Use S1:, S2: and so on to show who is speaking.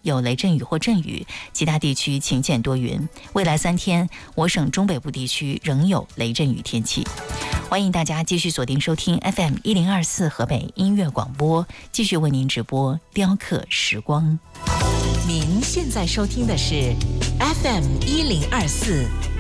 S1: 有雷阵雨或阵雨，其他地区晴见多云。未来3天，我省中北部地区仍有雷阵雨天气。欢迎大家继续锁定收听 FM 1024河北音乐广播，继续为您直播雕刻时光。
S2: 您现在收听的是 FM 1024